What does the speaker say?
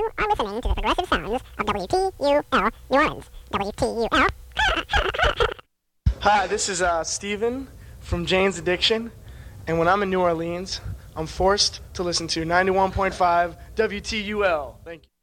You are listening to the progressive sounds of WTUL New Orleans. WTUL. Hi, this is Steven from Jane's Addiction, and when I'm in New Orleans, I'm forced to listen to 91.5 WTUL. Thank you.